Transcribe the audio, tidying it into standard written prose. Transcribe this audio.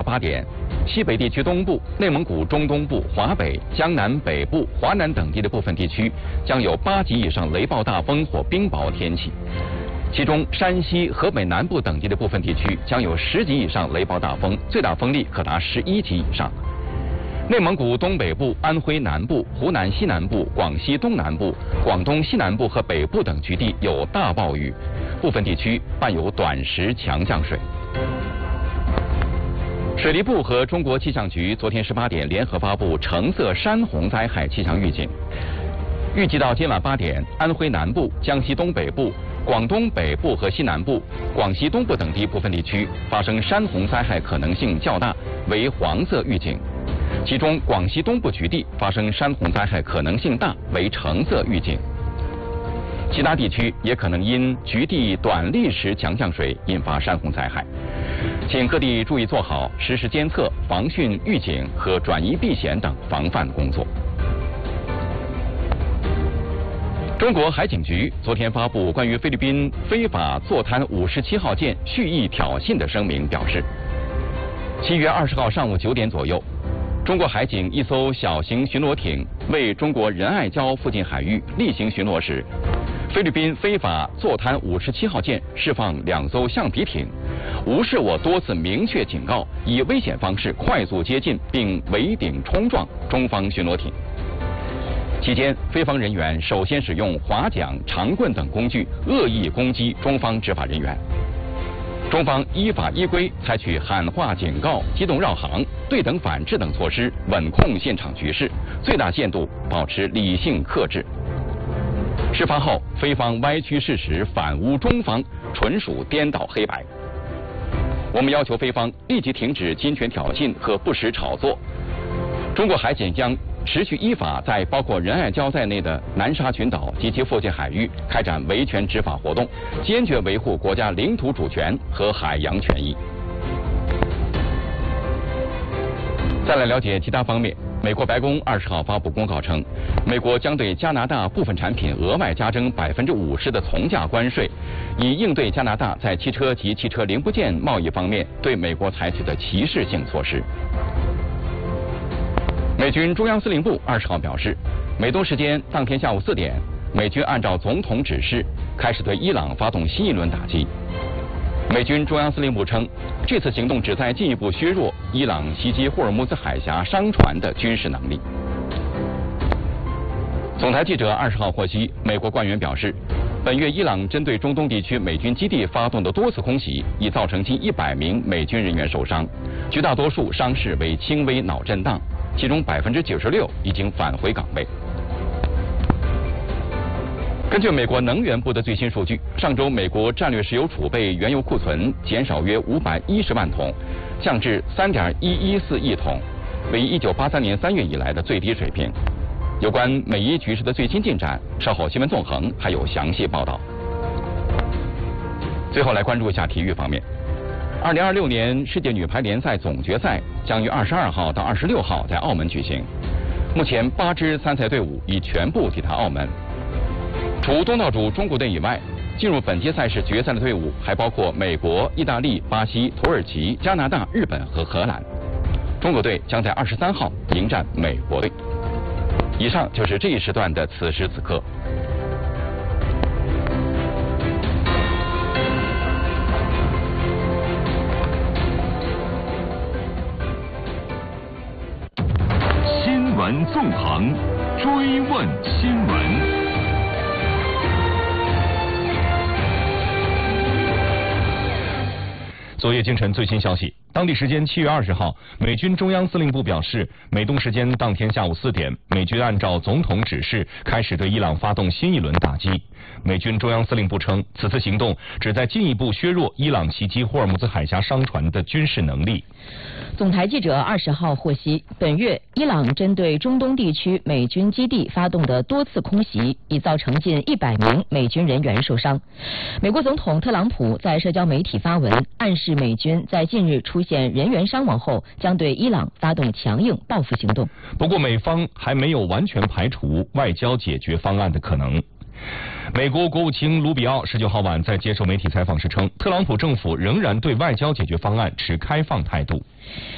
8点，西北地区东部、内蒙古中东部、华北、江南北部、华南等地的部分地区将有8级以上雷暴大风或冰雹天气。其中，山西、河北南部等地的部分地区将有10级以上雷暴大风，最大风力可达11级以上。内蒙古东北部、安徽南部、湖南西南部、广西东南部、广东西南部和北部等局地有大暴雨，部分地区伴有短时强降水。水利部和中国气象局昨天18点联合发布橙色山洪灾害气象预警，预计到今晚8点，安徽南部、江西东北部、广东北部和西南部、广西东部等地部分地区发生山洪灾害可能性较大，为黄色预警。其中，广西东部局地发生山洪灾害可能性大，为橙色预警。其他地区也可能因局地短历时强降水引发山洪灾害，请各地注意做好实时监测、防汛预警和转移避险等防范工作。中国海警局昨天发布关于菲律宾非法坐滩57号舰蓄意挑衅的声明，表示，7月20号上午9点左右，中国海警一艘小型巡逻艇为中国仁爱礁附近海域例行巡逻时，菲律宾非法坐滩57号舰释放2艘橡皮艇，无视我多次明确警告，以危险方式快速接近并围顶冲撞中方巡逻艇。期间，菲方人员首先使用划桨、长棍等工具恶意攻击中方执法人员。中方依法依规采取喊话警告、机动绕行、对等反制等措施，稳控现场局势，最大限度保持理性克制。事发后，菲方歪曲事实，反诬中方，纯属颠倒黑白。我们要求菲方立即停止侵权挑衅和不实炒作。中国海警将持续依法在包括仁爱礁在内的南沙群岛及其附近海域开展维权执法活动，坚决维护国家领土主权和海洋权益。再来了解其他方面，美国白宫20号发布公告称，美国将对加拿大部分产品额外加征50%的从价关税，以应对加拿大在汽车及汽车零部件贸易方面对美国采取的歧视性措施。美军中央司令部20号表示，美东时间当天下午4点，美军按照总统指示开始对伊朗发动新一轮打击。美军中央司令部称，这次行动旨在进一步削弱伊朗袭击霍尔木兹海峡商船的军事能力。总台记者20号获悉，美国官员表示，本月伊朗针对中东地区美军基地发动的多次空袭，已造成近100名美军人员受伤，绝大多数伤势为轻微脑震荡，其中96%已经返回岗位。根据美国能源部的最新数据，上周美国战略石油储备原油库存减少约510万桶，降至3.114亿桶，为1983年3月以来的最低水平。有关美伊局势的最新进展，稍后新闻纵横还有详细报道。最后来关注一下体育方面。2026年世界女排联赛总决赛将于22号到26号在澳门举行。目前8支参赛队伍已全部抵达澳门。除东道主中国队以外，进入本届赛事决赛的队伍还包括美国、意大利、巴西、土耳其、加拿大、日本和荷兰。中国队将在23号迎战美国队。以上就是这一时段的此时此刻。 新闻纵横，追问新闻。 昨夜今晨最新消息，当地时间7月20号，美军中央司令部表示，美东时间当天下午4点，美军按照总统指示开始对伊朗发动新一轮打击。美军中央司令部称，此次行动旨在进一步削弱伊朗袭击霍尔木兹海峡商船的军事能力。 总台记者20号获悉，本月伊朗针对中东地区美军基地发动的多次空袭，已造成近100名美军人员受伤。美国总统特朗普在社交媒体发文，暗示美军在近日出现人员伤亡后，将对伊朗发动强硬报复行动。 不过，美方还没有完全排除外交解决方案的可能。美国国务卿卢比奥19号晚在接受媒体采访时称，特朗普政府仍然对外交解决方案持开放态度。